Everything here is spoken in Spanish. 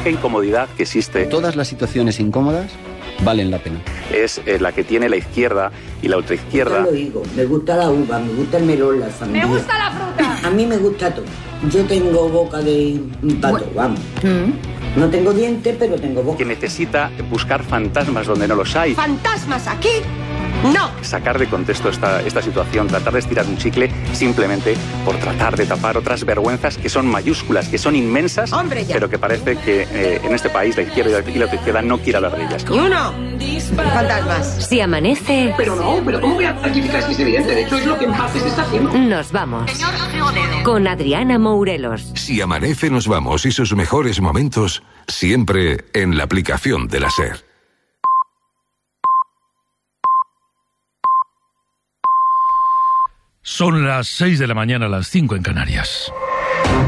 única incomodidad que existe... Todas las situaciones incómodas valen la pena. Es la que tiene la izquierda y la ultraizquierda. Ya lo digo, me gusta la uva, me gusta el melón, la sandía. ¡Me gusta la fruta! A mí me gusta todo. Yo tengo boca de pato, vamos. No tengo dientes, pero tengo boca. Que necesita buscar fantasmas donde no los hay. ¿Fantasmas aquí? ¡No! Sacar de contexto esta situación, tratar de estirar un chicle simplemente por tratar de tapar otras vergüenzas que son mayúsculas, que son inmensas, ¡Hombre, ya! pero que parece que en este país la izquierda y la izquierda no quiere hablar de ellas. ¡Ni uno! Fantasmas. Si amanece... Pero ¿cómo voy a rectificar si es evidente? De hecho, es lo que más se está haciendo. Nos vamos. Con Adriana Mourelos. Si amanece, nos vamos y sus mejores momentos siempre en la aplicación de la SER. Son las 6 de la mañana, las 5 en Canarias.